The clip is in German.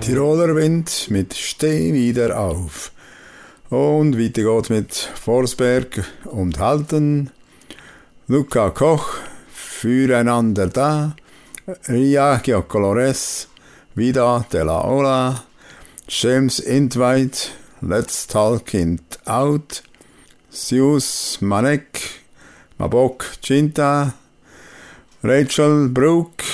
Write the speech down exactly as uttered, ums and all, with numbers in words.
Tiroler Wind mit Steh wieder auf. Und weiter geht's mit Forsberg und Halten. Luca Koch, Füreinander da. Ria Giocolores, Vida de la Ola. James Intweit, Let's Talk It Out. Sius Manek, Mabok Cinta. Rachel Brook,